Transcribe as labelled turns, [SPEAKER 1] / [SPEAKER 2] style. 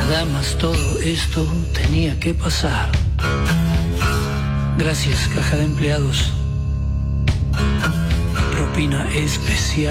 [SPEAKER 1] Nada más todo esto tenía que pasar. Gracias, caja de empleados. Propina especial.